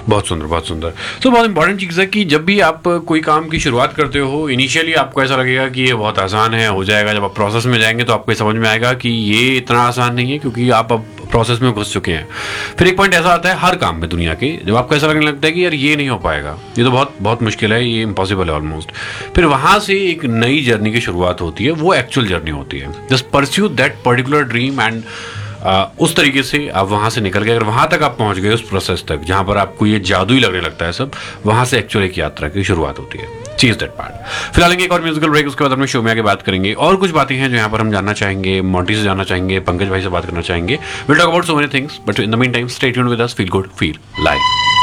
बहुत सुंदर, बहुत सुंदर। तो बहुत इंपॉर्टेंट चीज़ है कि जब भी आप कोई काम की शुरुआत करते हो, इनिशियली आपको ऐसा लगेगा कि ये बहुत आसान है, हो जाएगा। जब आप प्रोसेस में जाएंगे तो आपको ये समझ में आएगा कि ये इतना आसान नहीं है, क्योंकि आप अब प्रोसेस में घुस चुके हैं। फिर एक पॉइंट ऐसा आता है हर काम में दुनिया के, जब आपको ऐसा लगने लगता है कि यार ये नहीं हो पाएगा, ये तो बहुत बहुत मुश्किल है, ये इम्पॉसिबल है ऑलमोस्ट। फिर वहाँ से एक नई जर्नी की शुरुआत होती है, वो एक्चुअल जर्नी होती है। Just pursue that particular dream and उस तरीके से आप वहाँ से निकल गए। अगर वहाँ तक आप पहुँच गए, उस प्रोसेस तक जहाँ पर आपको ये जादू ही लगने लगता है सब, वहाँ से एक्चुअल एक यात्रा की शुरुआत होती है। चीज दैट पार्ट। फिलहाल एक और म्यूजिकल ब्रेक, उसके बाद अपने शो में आगे बात करेंगे। और कुछ बातें हैं जो यहाँ पर हम जानना चाहेंगे, मोंटी से जानना चाहेंगे, पंकज भाई से बात करना चाहेंगे। Will talk about so many things, but in the mean time stay tuned with us. Feel good, feel live.